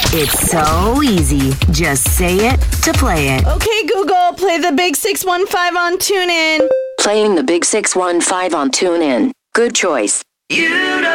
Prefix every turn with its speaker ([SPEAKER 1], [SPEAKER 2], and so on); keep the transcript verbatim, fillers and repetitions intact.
[SPEAKER 1] It's so easy. Just say it to play it.
[SPEAKER 2] Okay, Google, play the Big six one five on TuneIn.
[SPEAKER 1] Playing the Big six one five on TuneIn. Good choice.
[SPEAKER 3] You know